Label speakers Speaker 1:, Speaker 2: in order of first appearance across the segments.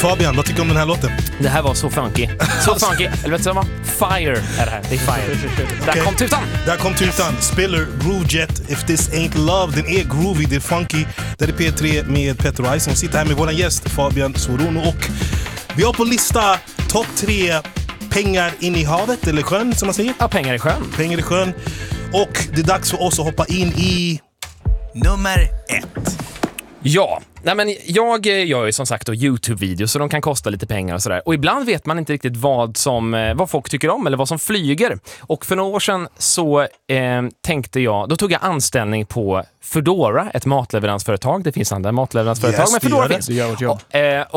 Speaker 1: Fabian, vad tycker du om den här låten?
Speaker 2: Det här var så funky. Så funky. Eller vet du vad? Fire är det här. Det är fire. Där kom tutan.
Speaker 1: Där kom tutan. Spiller, Groove Jet, If This Ain't Love. Den är groovy, det är funky. Det är P3 med Petter Eisen. Sitter här med våran gäst Fabian Svorono. Och vi har på lista topp 3 pengar in i havet, eller sjön som man säger.
Speaker 2: Ja, pengar i sjön.
Speaker 1: Pengar i sjön. Och det är dags för oss att hoppa in i nummer 1.
Speaker 2: Ja, nej men jag gör ju som sagt då YouTube-videos så de kan kosta lite pengar och sådär. Och ibland vet man inte riktigt vad folk tycker om eller vad som flyger. Och för några år sedan så tänkte jag, då tog jag anställning på Foodora, ett matleveransföretag. Det finns andra matleveransföretag, men Foodora finns.
Speaker 1: Det gör vårt jobb.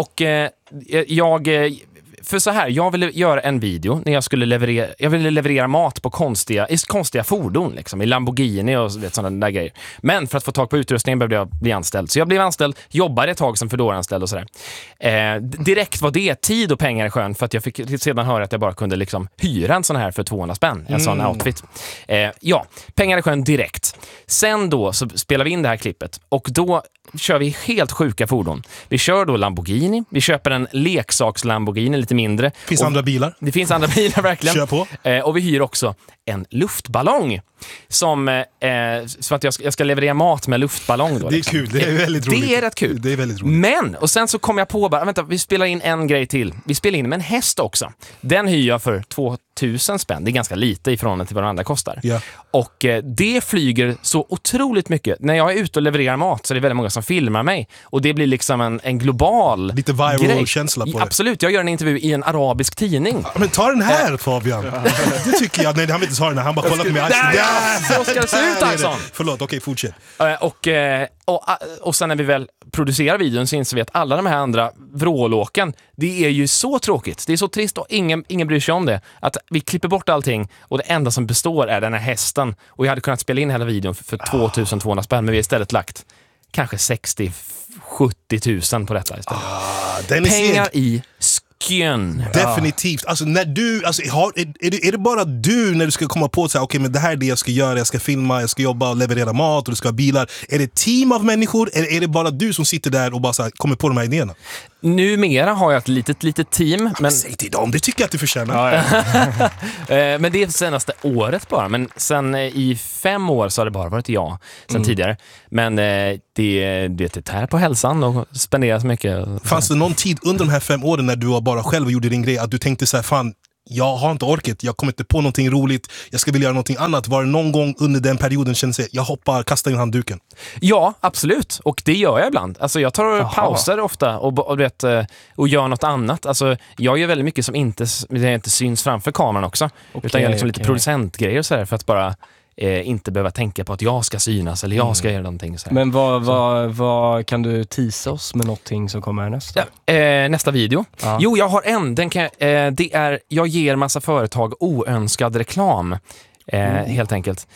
Speaker 2: För så här, jag ville göra en video när jag ville leverera mat på konstiga fordon liksom, i Lamborghini och sådana där grejer. Men för att få tag på utrustningen behövde jag bli anställd. Så jag blev anställd, jobbade ett tag som Foodora-anställd och sådär. Direkt var det tid och pengar i sjön, för att jag fick sedan höra att jag bara kunde liksom hyra en sån här för 200 spänn, en sån outfit. Ja, pengar i sjön direkt. Sen då så spelar vi in det här klippet och då kör vi helt sjuka fordon. Vi kör då Lamborghini, vi köper en leksaks Lamborghini lite mindre.
Speaker 1: Finns andra bilar?
Speaker 2: Det finns andra bilar verkligen.
Speaker 1: Kör på.
Speaker 2: Och vi hyr också en luftballong som så att jag ska leverera mat med luftballong då.
Speaker 1: Det är kul, det är väldigt roligt.
Speaker 2: Det är rätt kul.
Speaker 1: Det är väldigt roligt.
Speaker 2: Men, och sen så kom jag på bara, vänta, vi spelar in en grej till. Vi spelar in med en häst också. Den hyr jag för 2000 spänn. Det är ganska lite ifrån till vad de andra kostar.
Speaker 1: Ja.
Speaker 2: Och det flyger så otroligt mycket. När jag är ute och levererar mat så är det väldigt många som filmar mig. Och det blir liksom en global
Speaker 1: lite viral
Speaker 2: grej.
Speaker 1: Känsla på det.
Speaker 2: Absolut, jag gör en intervju i en arabisk tidning.
Speaker 1: Men ta den här Fabian. Det tycker jag. Nej, han vill inte ta den här. Han bara kollar på mig.
Speaker 2: Så ska det se ut alltså.
Speaker 1: Förlåt, okej, fortsätt.
Speaker 2: Och sen när vi väl producerar videon så inser vi att alla de här andra vrålåken, det är ju så tråkigt. Det är så trist och ingen bryr sig om det. Att vi klipper bort allting och det enda som består är den här hästen. Och jag hade kunnat spela in hela videon för 2200 spänn, men vi har istället lagt kanske 60-70 000 på detta istället. Pengar i skön.
Speaker 1: Definitivt. Alltså när du, är det bara du när du ska komma på så här, okej, men det här är det jag ska göra, jag ska filma, jag ska jobba och leverera mat och du ska ha bilar. Är det ett team av människor eller är det bara du som sitter där och bara så här, kommer på de här idéerna?
Speaker 2: Numera har jag ett litet team. Men
Speaker 1: säg till dem, det tycker jag att du förtjänar.
Speaker 2: Men det är senaste året bara. Men sen i 5 år så har det bara varit jag sen tidigare. Men det tär på hälsan och spenderar så mycket.
Speaker 1: Fanns det någon tid under de här 5 åren när du var bara själv och gjorde din grej att du tänkte så här, fan, jag har inte orkat, jag kommer inte på någonting roligt, jag ska vilja göra någonting annat? Var det någon gång under den perioden kände sig, jag kastar in handduken?
Speaker 2: Ja, absolut. Och det gör jag ibland. Alltså jag tar pauser ofta och gör något annat. Alltså jag gör väldigt mycket som inte syns framför kameran också. Utan jag liksom lite producentgrejer och så här, för att bara inte behöva tänka på att jag ska synas eller jag ska göra någonting så här.
Speaker 3: Men vad kan du teasa oss med någonting som kommer nästa?
Speaker 2: Nästa video. Ja. Jo, jag har en. Jag ger massa företag oönskad reklam. Helt enkelt.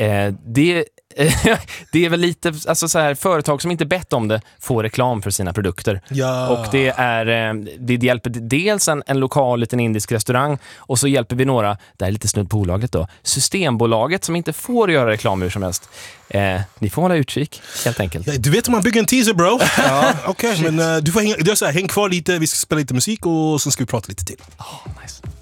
Speaker 2: Det är väl lite, alltså så här, företag som inte bett om det får reklam för sina produkter.
Speaker 1: Ja.
Speaker 2: Och det hjälper dels en lokal liten indisk restaurang, och så hjälper vi några, det är lite snudd på olagligt då, Systembolaget som inte får göra reklam hur som helst. Ni får hålla utkik, helt enkelt.
Speaker 1: Ja, du vet hur man bygger en teaser, bro. Okej, men du får häng kvar lite, vi ska spela lite musik och sen ska vi prata lite till.
Speaker 2: Nice.